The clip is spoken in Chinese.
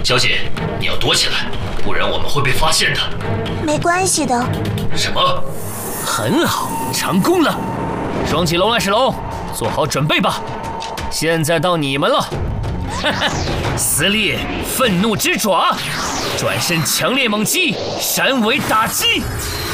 小姐，你要躲起来，不然我们会被发现的。 没关系的。 什么？ 很好，成功了！双脊龙、暗噬龙，做好准备吧！现在到你们了。哈哈，撕裂愤怒之爪，转身强烈猛击，闪尾打击。